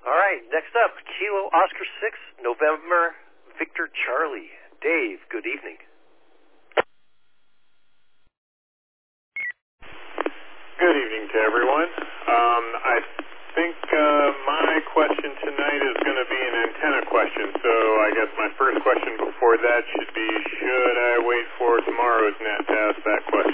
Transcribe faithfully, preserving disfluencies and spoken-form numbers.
All right, next up, Kilo Oscar six, November, Victor Charlie. Dave, good evening. Good evening to everyone. Um, I think uh, my question tonight is going to be an antenna question, so I guess my first question before that should be, should I wait for tomorrow's net to ask that question?